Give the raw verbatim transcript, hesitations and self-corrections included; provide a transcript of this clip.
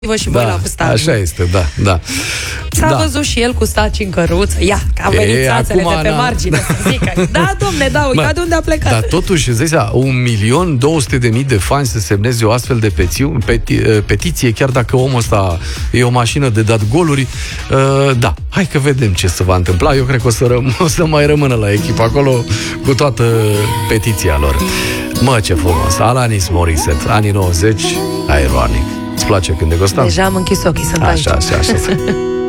și voi da, la Gustav. Așa este, da, da. S-a da. văzut și el cu staci în căruță. Ia, că a venit E, țațele acum, de pe na. margine, să zică. Da, domne, da, uita de unde a plecat. Dar totuși, îți dai seama, un milion două sute de mii de fani să semneze o astfel de petiu, peti, petiție, chiar dacă omul ăsta e o mașină de dat goluri, uh, da, hai că vedem ce se va întâmpla. Eu cred că o să, răm- o să mai rămână la echipă acolo cu toată petiția lor. Mă, ce frumos! Alanis Morissette, anii nouăzeci, Ironic. Îți place când e Gustav? Deja am închis ochii, sunt Așa, aici. așa, așa.